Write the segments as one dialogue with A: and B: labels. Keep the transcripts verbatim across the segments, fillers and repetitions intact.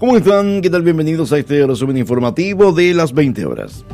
A: ¿Cómo están? ¿Qué tal? Bienvenidos a este resumen informativo de las veinte horas.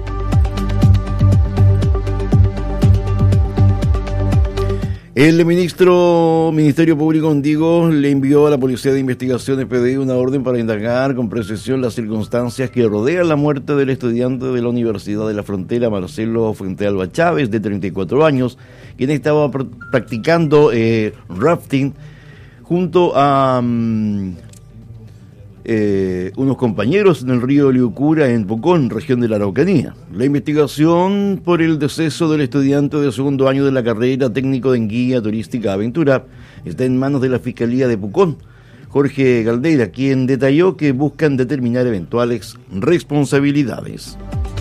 A: El ministro Ministerio Público Antiguo le envió a la Policía de Investigaciones P D I una orden para indagar con precisión las circunstancias que rodean la muerte del estudiante de la Universidad de la Frontera, Marcelo Fuentealba Chávez, de treinta y cuatro años, quien estaba pr- practicando eh, rafting junto a um, eh, unos compañeros en el río Liucura, en Pucón, región de la Araucanía. La investigación por el deceso del estudiante de segundo año de la carrera técnico en guía turística Aventura está en manos de la Fiscalía de Pucón. Jorge Galdeira, quien detalló que buscan determinar eventuales responsabilidades.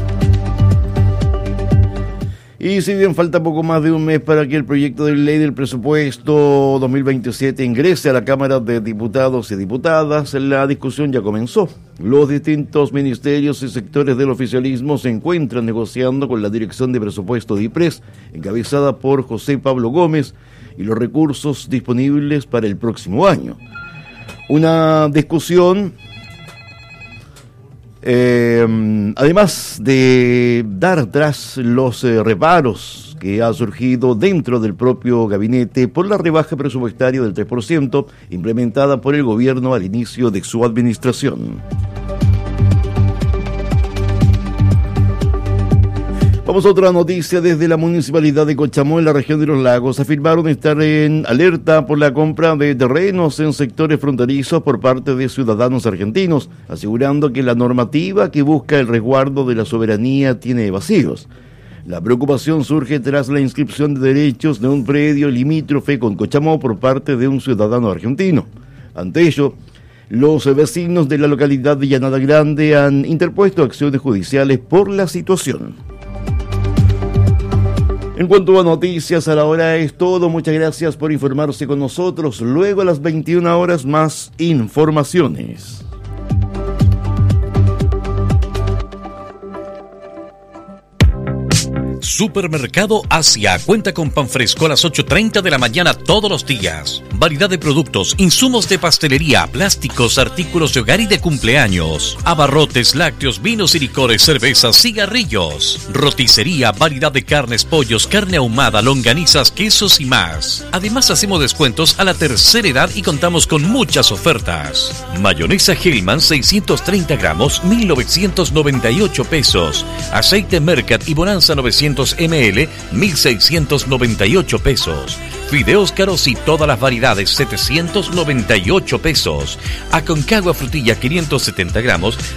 A: Y si bien falta poco más de un mes para que el proyecto de ley del presupuesto dos mil veintisiete ingrese a la Cámara de Diputados y Diputadas, la discusión ya comenzó. Los distintos ministerios y sectores del oficialismo se encuentran negociando con la Dirección de Presupuesto de IPRES, encabezada por José Pablo Gómez, y los recursos disponibles para el próximo año. Una discusión Eh, además de dar tras los eh, reparos que ha surgido dentro del propio gabinete por la rebaja presupuestaria del tres por ciento implementada por el gobierno al inicio de su administración. Vamos a otra noticia. Desde la Municipalidad de Cochamó, en la región de los Lagos, afirmaron estar en alerta por la compra de terrenos en sectores fronterizos por parte de ciudadanos argentinos, asegurando que la normativa que busca el resguardo de la soberanía tiene vacíos. La preocupación surge tras la inscripción de derechos de un predio limítrofe con Cochamó por parte de un ciudadano argentino. Ante ello, los vecinos de la localidad de Llanada Grande han interpuesto acciones judiciales por la situación. En cuanto a noticias, a la hora es todo. Muchas gracias por informarse con nosotros. Luego a las veintiuna horas más informaciones.
B: Supermercado Asia cuenta con pan fresco a las ocho treinta de la mañana todos los días. Variedad de productos, insumos de pastelería, plásticos, artículos de hogar y de cumpleaños. Abarrotes, lácteos, vinos y licores, cervezas, cigarrillos. Roticería, variedad de carnes, pollos, carne ahumada, longanizas, quesos y más. Además hacemos descuentos a la tercera edad y contamos con muchas ofertas. Mayonesa Hellman seiscientos treinta gramos, mil novecientos noventa y ocho pesos. Aceite Mercat y Bonanza novecientos mililitros, mil seiscientos noventa y ocho pesos. Fideos caros y todas las variedades, setecientos noventa y ocho pesos. Aconcagua frutilla quinientos setenta gramos,